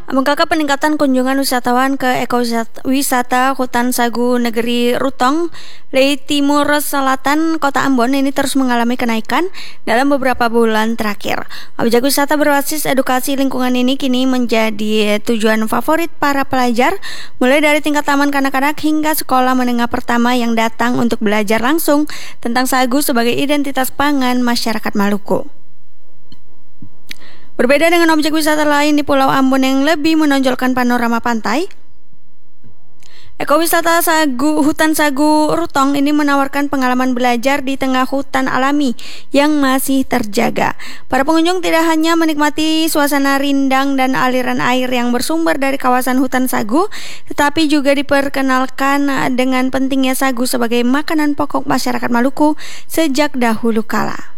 Mengangkat peningkatan kunjungan wisatawan ke ekowisata Hutan Sagu Negeri Rutong, Lei Timur Selatan, Kota Ambon ini terus mengalami kenaikan dalam beberapa bulan terakhir. Objek wisata berbasis edukasi lingkungan ini kini menjadi tujuan favorit para pelajar, mulai dari tingkat taman kanak-kanak hingga sekolah menengah pertama yang datang untuk belajar langsung tentang sagu sebagai identitas pangan masyarakat Maluku. Berbeda dengan objek wisata lain di Pulau Ambon yang lebih menonjolkan panorama pantai, ekowisata Hutan Sagu Rutong ini menawarkan pengalaman belajar di tengah hutan alami yang masih terjaga. Para pengunjung tidak hanya menikmati suasana rindang dan aliran air yang bersumber dari kawasan hutan sagu, tetapi juga diperkenalkan dengan pentingnya sagu sebagai makanan pokok masyarakat Maluku sejak dahulu kala.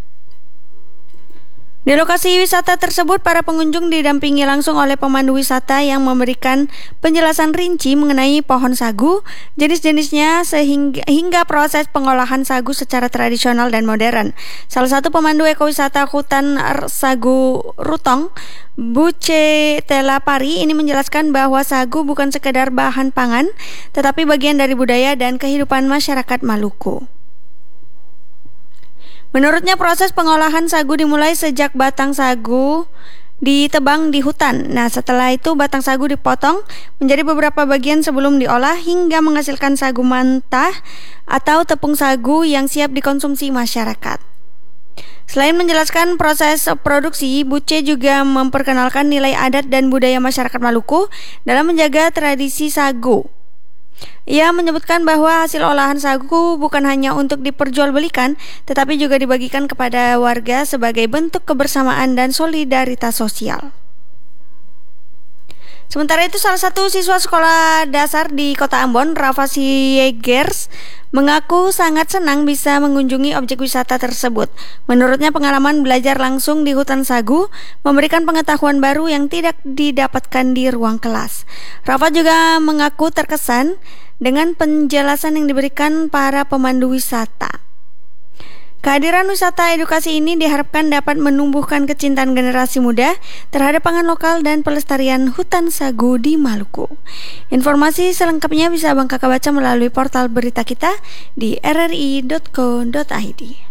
Di lokasi wisata tersebut, para pengunjung didampingi langsung oleh pemandu wisata yang memberikan penjelasan rinci mengenai pohon sagu, jenis-jenisnya hingga proses pengolahan sagu secara tradisional dan modern. Salah satu pemandu ekowisata Hutan Sagu Rutong, Buce Telapari, ini menjelaskan bahwa sagu bukan sekedar bahan pangan, tetapi bagian dari budaya dan kehidupan masyarakat Maluku. Menurutnya, proses pengolahan sagu dimulai sejak batang sagu ditebang di hutan. Nah, setelah itu batang sagu dipotong menjadi beberapa bagian sebelum diolah hingga menghasilkan sagu mentah atau tepung sagu yang siap dikonsumsi masyarakat. Selain menjelaskan proses produksi, Buce juga memperkenalkan nilai adat dan budaya masyarakat Maluku dalam menjaga tradisi sagu. Ia menyebutkan bahwa hasil olahan sagu bukan hanya untuk diperjualbelikan, tetapi juga dibagikan kepada warga sebagai bentuk kebersamaan dan solidaritas sosial. Sementara itu, salah satu siswa sekolah dasar di Kota Ambon, Rafa Siegers, mengaku sangat senang bisa mengunjungi objek wisata tersebut. Menurutnya, pengalaman belajar langsung di hutan sagu memberikan pengetahuan baru yang tidak didapatkan di ruang kelas. Rafa juga mengaku terkesan dengan penjelasan yang diberikan para pemandu wisata. Kehadiran wisata edukasi ini diharapkan dapat menumbuhkan kecintaan generasi muda terhadap pangan lokal dan pelestarian hutan sagu di Maluku. Informasi selengkapnya bisa Abang Kakak baca melalui portal berita kita di rri.co.id.